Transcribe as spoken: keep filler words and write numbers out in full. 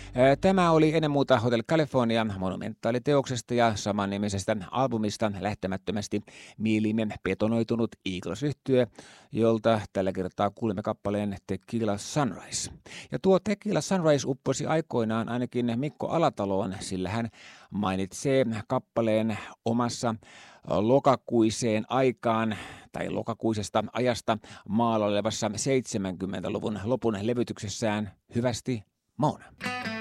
Tämä oli ennen muuta Hotel California monumентaaliteoksesta ja samannimisestä albumista lähtemättömästi mieliimme betonoitunut Eagles-yhtye, jolta tällä kertaa kuulimme kappaleen Tequila Sunrise. Ja tuo Tequila Sunrise upposi aikoinaan ainakin Mikko Alataloon, sillä hän mainitsee kappaleen omassa lokakuiseen aikaan tai lokakuisesta ajasta maalla olevassa seitsemänkymmentäluvun lopun levytyksessään Hyvästi Mona.